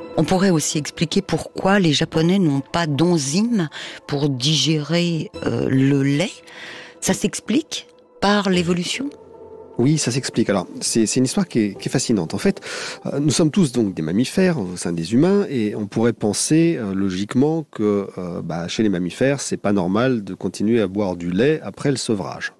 On pourrait aussi expliquer pourquoi les Japonais n'ont pas d'enzymes pour digérer le lait. Ça s'explique par l'évolution ? Oui, ça s'explique. Alors, c'est une histoire qui est fascinante. En fait, nous sommes tous donc des mammifères au sein des humains et on pourrait penser logiquement que chez les mammifères, c'est pas normal de continuer à boire du lait après le sevrage.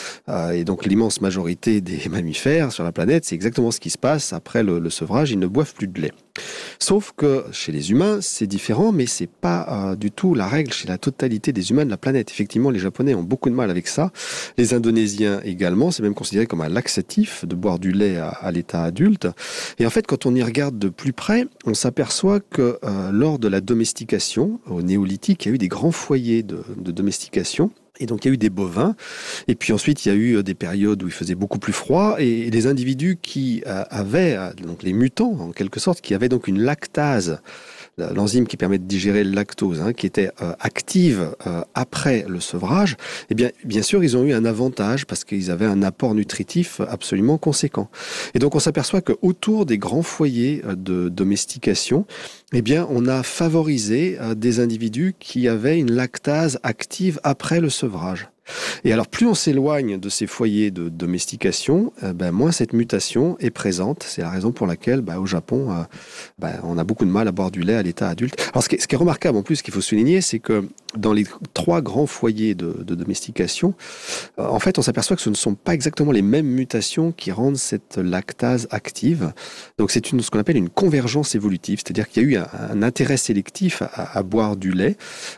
Et donc l'immense majorité des mammifères sur la planète, c'est exactement ce qui se passe après le sevrage, ils ne boivent plus de lait. Sauf que chez les humains, c'est différent, mais c'est pas du tout la règle chez la totalité des humains de la planète. Effectivement, les Japonais ont beaucoup de mal avec ça. Les Indonésiens également, c'est même considéré comme un laxatif de boire du lait à l'état adulte. Et en fait, quand on y regarde de plus près, on s'aperçoit que lors de la domestication, au néolithique, il y a eu des grands foyers de domestication. Et donc il y a eu des bovins, et puis ensuite il y a eu des périodes où il faisait beaucoup plus froid, et des individus qui avaient, donc les mutants en quelque sorte, qui avaient donc une lactase, l'enzyme qui permet de digérer le lactose, qui était active après le sevrage, eh bien sûr, ils ont eu un avantage parce qu'ils avaient un apport nutritif absolument conséquent. Et donc, on s'aperçoit qu'autour des grands foyers de domestication, eh bien, on a favorisé des individus qui avaient une lactase active après le sevrage. Et alors, plus on s'éloigne de ces foyers de domestication, moins cette mutation est présente. C'est la raison pour laquelle, au Japon, on a beaucoup de mal à boire du lait à l'état adulte. Alors, ce qui est remarquable en plus, qu'il faut souligner, c'est que dans les 3 grands foyers de domestication, en fait, on s'aperçoit que ce ne sont pas exactement les mêmes mutations qui rendent cette lactase active. Donc, c'est ce qu'on appelle une convergence évolutive, c'est-à-dire qu'il y a eu un intérêt sélectif à boire du lait.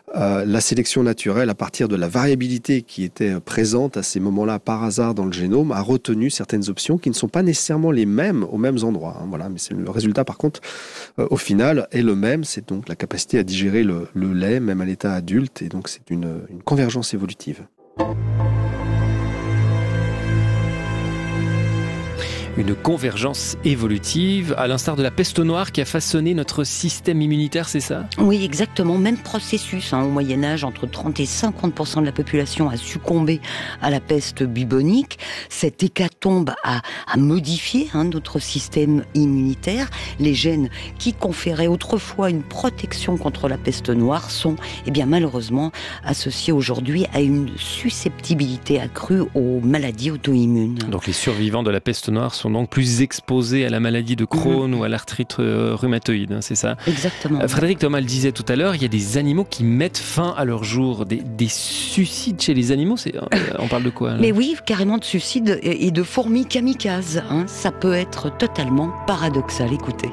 La sélection naturelle, à partir de la variabilité qui était présente à ces moments-là par hasard dans le génome, a retenu certaines options qui ne sont pas nécessairement les mêmes aux mêmes endroits. Voilà, mais le résultat, par contre, au final, est le même. C'est donc la capacité à digérer le lait, même à l'état adulte, et donc c'est une convergence évolutive. Une convergence évolutive, à l'instar de la peste noire qui a façonné notre système immunitaire, c'est ça ? Oui, exactement. Même processus. Au Moyen-Âge, entre 30 et 50% de la population a succombé à la peste bubonique. Cette hécatombe a modifié notre système immunitaire. Les gènes qui conféraient autrefois une protection contre la peste noire sont, malheureusement, associés aujourd'hui à une susceptibilité accrue aux maladies auto-immunes. Donc les survivants de la peste noire sont donc plus exposés à la maladie de Crohn ou à l'arthrite rhumatoïde, c'est ça ? Exactement. Frédéric Thomas le disait tout à l'heure, il y a des animaux qui mettent fin à leur jour, des suicides chez les animaux, on parle de quoi là ? Mais oui, carrément de suicides et de fourmis kamikazes. Ça peut être totalement paradoxal, écoutez.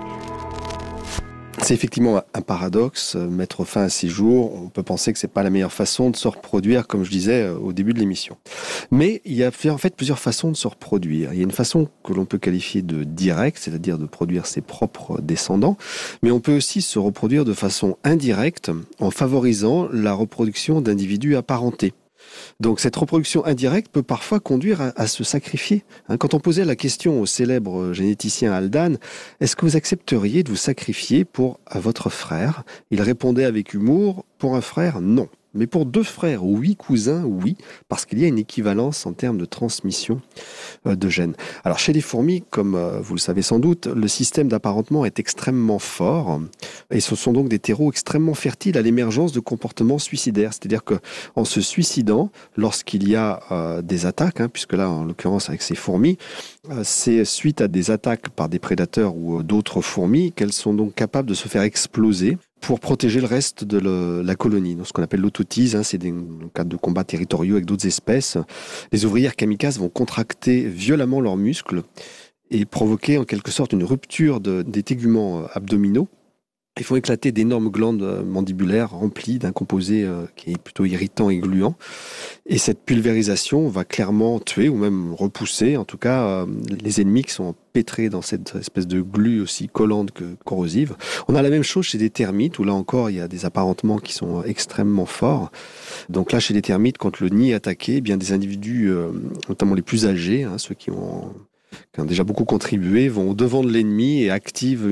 C'est effectivement un paradoxe, mettre fin à ces jours. On peut penser que c'est pas la meilleure façon de se reproduire, comme je disais au début de l'émission. Mais il y a en fait plusieurs façons de se reproduire. Il y a une façon que l'on peut qualifier de directe, c'est-à-dire de produire ses propres descendants. Mais on peut aussi se reproduire de façon indirecte en favorisant la reproduction d'individus apparentés. Donc cette reproduction indirecte peut parfois conduire à se sacrifier. Quand on posait la question au célèbre généticien Haldane, est-ce que vous accepteriez de vous sacrifier pour votre frère ? Il répondait avec humour, pour un frère, non. Mais pour 2 frères ou 8 cousins, oui, parce qu'il y a une équivalence en termes de transmission de gènes. Alors chez les fourmis, comme vous le savez sans doute, le système d'apparentement est extrêmement fort et ce sont donc des terreaux extrêmement fertiles à l'émergence de comportements suicidaires. C'est-à-dire qu'en se suicidant, lorsqu'il y a des attaques, puisque là en l'occurrence avec ces fourmis, c'est suite à des attaques par des prédateurs ou d'autres fourmis qu'elles sont donc capables de se faire exploser pour protéger le reste de la colonie. Donc, ce qu'on appelle l'autotise, c'est dans le cadre de combats territoriaux avec d'autres espèces. Les ouvrières kamikazes vont contracter violemment leurs muscles et provoquer en quelque sorte une rupture des téguments abdominaux. Ils font éclater d'énormes glandes mandibulaires remplies d'un composé qui est plutôt irritant et gluant. Et cette pulvérisation va clairement tuer ou même repousser, en tout cas, les ennemis qui sont empêtrés dans cette espèce de glu aussi collante que corrosive. On a la même chose chez des termites, où là encore, il y a des apparentements qui sont extrêmement forts. Donc là, chez les termites, quand le nid est attaqué, des individus, notamment les plus âgés, ceux qui ont déjà beaucoup contribué, vont au devant de l'ennemi et activent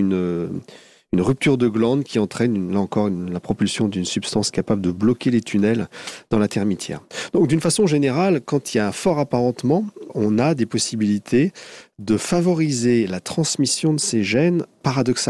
une rupture de glande qui entraîne, là encore, la propulsion d'une substance capable de bloquer les tunnels dans la termitière. Donc, d'une façon générale, quand il y a un fort apparentement, on a des possibilités de favoriser la transmission de ces gènes paradoxalement